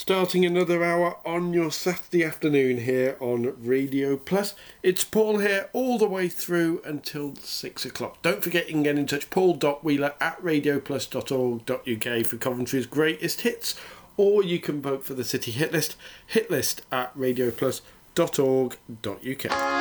Starting another hour on your Saturday afternoon here on Radio Plus. It's Paul here all the way through until 6 o'clock. Don't forget you can get in touch, paul.wheeler at radioplus.org.uk for Coventry's greatest hits, or you can vote for the City Hit List at radioplus.org.uk.